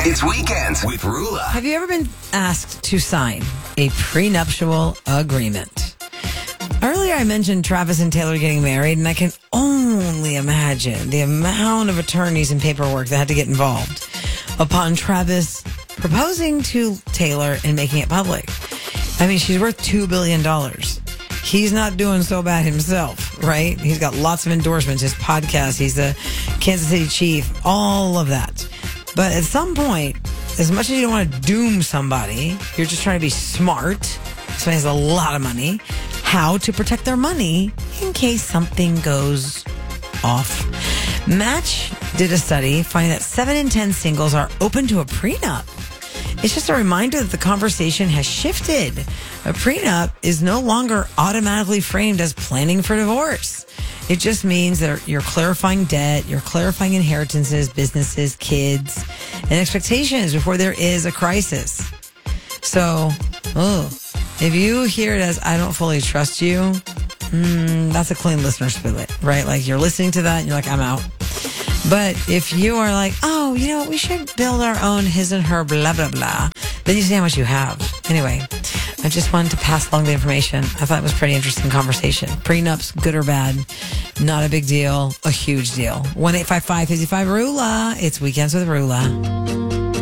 It's Weekends with Rula. Have you ever been asked to sign a prenuptial agreement? Earlier I mentioned Travis and Taylor getting married, and I can only imagine the amount of attorneys and paperwork that had to get involved upon Travis proposing to Taylor and making it public. I mean, she's worth $2 billion. He's not doing so bad himself, right? He's got lots of endorsements, his podcast, he's the Kansas City Chief, all of that. But at some point, as much as you don't want to doom somebody, you're just trying to be smart. Somebody has a lot of money. How to protect their money in case something goes off. Match did a study finding that 7 in 10 singles are open to a prenup. It's just a reminder that the conversation has shifted. A prenup is no longer automatically framed as planning for divorce. It just means that you're clarifying debt, you're clarifying inheritances, businesses, kids, and expectations before there is a crisis. So, if you hear it as, I don't fully trust you, that's a clean listener split, right? Like you're listening to that and you're like, I'm out. But if you are like, oh, you know what, we should build our own his and her blah, blah, blah, then you see how much you have. Anyway, I just wanted to pass along the information. I thought it was a pretty interesting conversation. Prenups, good or bad, not a big deal, a huge deal. 1-855-55-RULA. It's Weekends with Rula.